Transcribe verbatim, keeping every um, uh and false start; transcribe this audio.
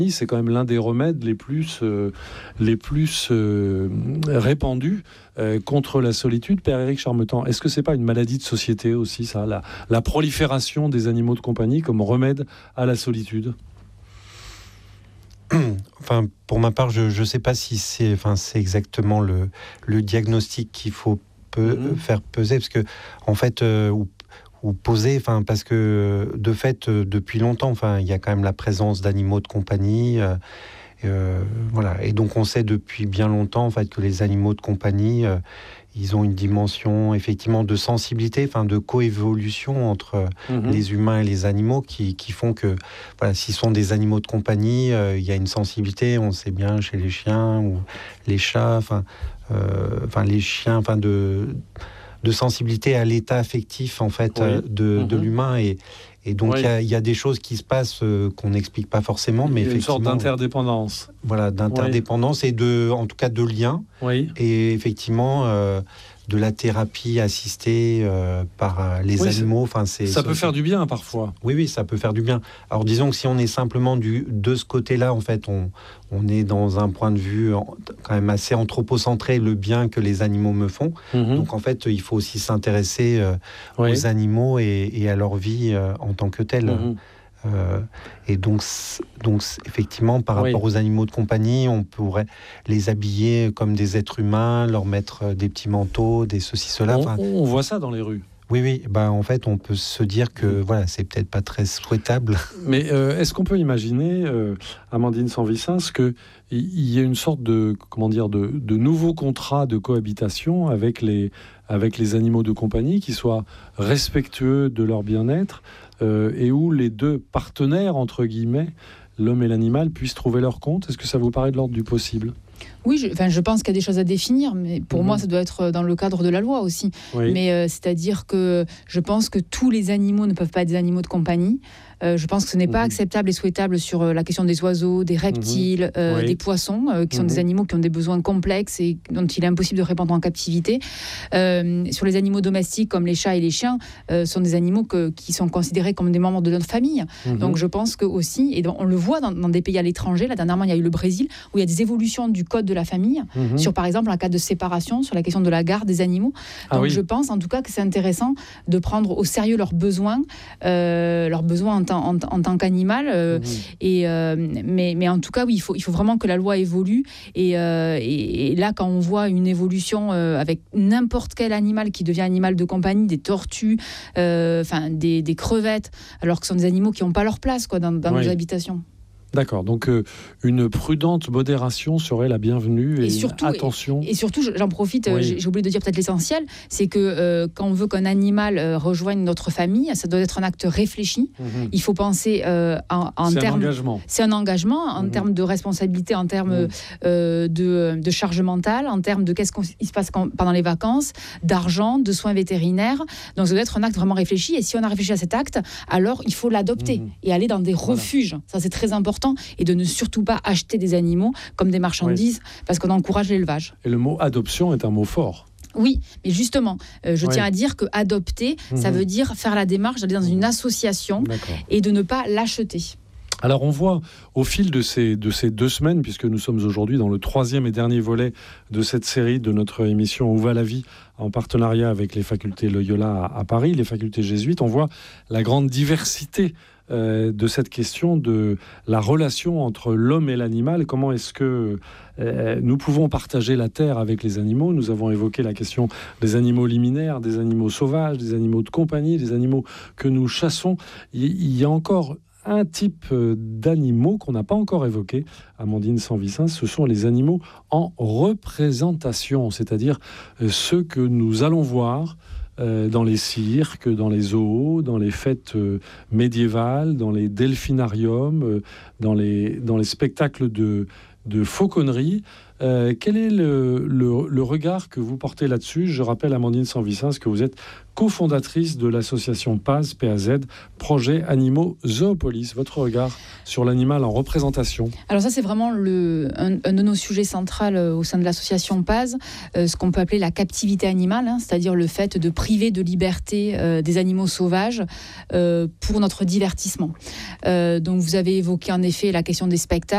c'est quand même l'un des remèdes les plus, euh, les plus euh, répandus euh, contre la solitude. Père Éric Charmetan, est-ce que c'est pas une maladie de société aussi, ça, la, la prolifération des animaux de compagnie comme remède à la solitude? Enfin, pour ma part, je ne sais pas si c'est, enfin, c'est exactement le, le diagnostic qu'il faut peu, mmh. faire peser, parce que en fait, euh, ou, ou poser, enfin, parce que de fait, euh, depuis longtemps, enfin, il y a quand même la présence d'animaux de compagnie. Euh, euh, voilà, et donc on sait depuis bien longtemps en fait que les animaux de compagnie, euh, ils ont une dimension effectivement de sensibilité, enfin de coévolution entre mmh. les humains et les animaux qui, qui font que voilà, s'ils sont des animaux de compagnie, euh, il y a une sensibilité, on sait bien chez les chiens ou les chats, enfin, euh, enfin les chiens, enfin de de sensibilité à l'état affectif en fait oui. euh, de, mmh. de l'humain et Et donc, il oui. y, y a des choses qui se passent euh, qu'on n'explique pas forcément, mais effectivement... Une sorte d'interdépendance. Voilà, d'interdépendance oui. et de, en tout cas de lien. Oui. Et effectivement, euh, de la thérapie assistée euh, par euh, les oui, animaux. Enfin, c'est, ça c'est, peut c'est... faire du bien parfois. Oui, oui, ça peut faire du bien. Alors, disons que si on est simplement du, de ce côté-là, en fait, on, on est dans un point de vue quand même assez anthropocentré, le bien que les animaux me font. Mm-hmm. Donc, en fait, il faut aussi s'intéresser euh, oui. aux animaux et, et à leur vie euh, en tant que telle. Mm-hmm. Euh, et donc, donc, effectivement, par rapport oui. aux animaux de compagnie, on pourrait les habiller comme des êtres humains, leur mettre des petits manteaux, des ceci, cela. On, enfin, on voit ça dans les rues. Oui, oui. Ben, en fait, on peut se dire que mmh. voilà, c'est peut-être pas très souhaitable. Mais euh, est-ce qu'on peut imaginer, euh, Amandine Sanvicens, qu'il y ait une sorte de, comment dire, de, de nouveau contrat de cohabitation avec les, avec les animaux de compagnie qui soient respectueux de leur bien-être euh, et où les deux partenaires, entre guillemets, l'homme et l'animal, puissent trouver leur compte? Est-ce que ça vous paraît de l'ordre du possible? Oui, je, enfin, je pense qu'il y a des choses à définir, mais pour mmh. moi, ça doit être dans le cadre de la loi aussi. Oui. Mais euh, c'est-à-dire que je pense que tous les animaux ne peuvent pas être des animaux de compagnie. Euh, je pense que ce n'est pas mmh. acceptable et souhaitable sur euh, la question des oiseaux, des reptiles, mmh. euh, oui. des poissons, euh, qui sont mmh. des animaux qui ont des besoins complexes et dont il est impossible de répondre en captivité. Euh, sur les animaux domestiques, comme les chats et les chiens, euh, sont des animaux que, qui sont considérés comme des membres de notre famille. Mmh. Donc je pense que aussi, et on le voit dans, dans des pays à l'étranger, là dernièrement il y a eu le Brésil, où il y a des évolutions du code de la famille, mmh. sur par exemple un cas de séparation, sur la question de la garde des animaux. Donc ah oui. je pense en tout cas que c'est intéressant de prendre au sérieux leurs besoins, euh, leurs besoins en En, en tant qu'animal euh, mmh. et, euh, mais, mais en tout cas oui, il faut, il faut vraiment que la loi évolue et, euh, et, et là quand on voit une évolution euh, avec n'importe quel animal qui devient animal de compagnie, des tortues euh, des, des crevettes, alors que ce sont des animaux qui n'ont pas leur place quoi, dans, dans oui. nos habitations. D'accord, donc euh, une prudente modération serait la bienvenue et, et surtout, attention. Et, et surtout, j'en profite, oui. j'ai, j'ai oublié de dire peut-être l'essentiel, c'est que euh, quand on veut qu'un animal euh, rejoigne notre famille, ça doit être un acte réfléchi. Mmh. Il faut penser euh, en, en c'est termes... un engagement. C'est un engagement en mmh. termes de responsabilité, en termes mmh. euh, de, de charge mentale, en termes de qu'est-ce qui se passe quand, pendant les vacances, d'argent, de soins vétérinaires. Donc ça doit être un acte vraiment réfléchi. Et si on a réfléchi à cet acte, alors il faut l'adopter mmh. et aller dans des voilà. refuges. Ça, c'est très important. Et de ne surtout pas acheter des animaux comme des marchandises oui. parce qu'on encourage l'élevage. Et le mot adoption est un mot fort. Oui, mais justement, euh, je oui. tiens à dire que adopter, mmh. ça veut dire faire la démarche d'aller dans une association D'accord. et de ne pas l'acheter. Alors on voit au fil de ces, de ces deux semaines, puisque nous sommes aujourd'hui dans le troisième et dernier volet de cette série de notre émission Où va la vie, en partenariat avec les facultés Loyola à, à Paris, les facultés jésuites, on voit la grande diversité euh, de cette question de la relation entre l'homme et l'animal. Comment est-ce que euh, nous pouvons partager la terre avec les animaux? Nous avons évoqué la question des animaux liminaires, des animaux sauvages, des animaux de compagnie, des animaux que nous chassons. Il, il y a encore un type d'animaux qu'on n'a pas encore évoqué, Amandine Sanvicens, ce sont les animaux en représentation, c'est-à-dire ceux que nous allons voir dans les cirques, dans les zoos, dans les fêtes médiévales, dans les delphinariums, dans les, dans les spectacles de, de fauconnerie. Euh, quel est le, le, le regard que vous portez là-dessus? Je rappelle, Amandine Sanvicens, que vous êtes cofondatrice de l'association P A Z, P A Z, Projet Animaux Zoopolis. Votre regard sur l'animal en représentation? Alors ça, c'est vraiment le, un, un de nos sujets centraux euh, au sein de l'association P A Z, euh, ce qu'on peut appeler la captivité animale, hein, c'est-à-dire le fait de priver de liberté euh, des animaux sauvages euh, pour notre divertissement. Euh, donc vous avez évoqué en effet la question des spectacles.